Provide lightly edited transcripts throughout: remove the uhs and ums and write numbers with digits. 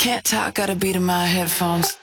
Can't talk, got a beat in my headphones.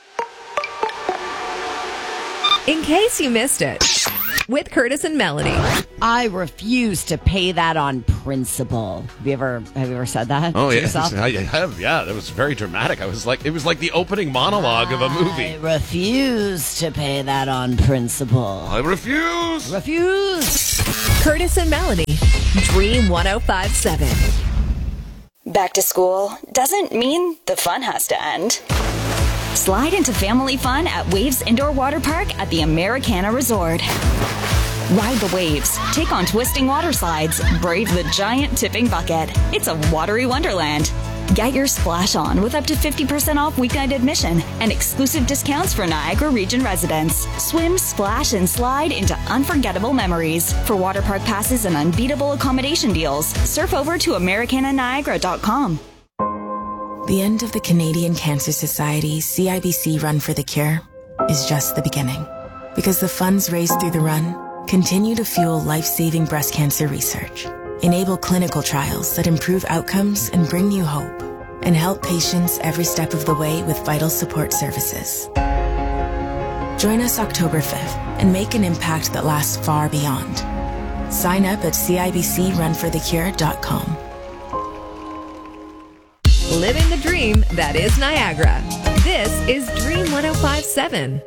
In case you missed it, with Curtis and Melanie. I refuse to pay that on principle. Have you ever said that? Oh, to yeah. yourself? I have, yeah. That was very dramatic. It was like the opening monologue of a movie. I refuse to pay that on principle. I refuse. Refuse. Curtis and Melanie, Dream 105.7. Back to school doesn't mean the fun has to end. Slide into family fun at Waves Indoor Water Park at the Americana Resort. Ride the waves, take on twisting water slides, brave the giant tipping bucket. It's a watery wonderland. Get your splash on with up to 50% off weeknight admission and exclusive discounts for Niagara Region residents. Swim, splash, and slide into unforgettable memories. For water park passes and unbeatable accommodation deals, surf over to americananiagara.com. The end of the Canadian Cancer Society's CIBC Run for the Cure is just the beginning, because the funds raised through the run continue to fuel life-saving breast cancer research, enable clinical trials that improve outcomes and bring you hope, and help patients every step of the way with vital support services. Join us October 5th and make an impact that lasts far beyond. Sign up at cibcrunforthecure.com. Living the dream that is Niagara. This is Dream 105.7.